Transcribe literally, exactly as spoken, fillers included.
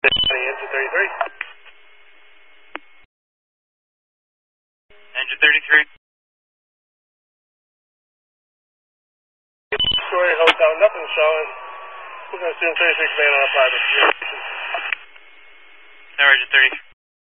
Engine thirty-three. Engine thirty-three. Story hotel, nothing showing. We're going to assume thirty-six man on a private. No, Engine thirty-three.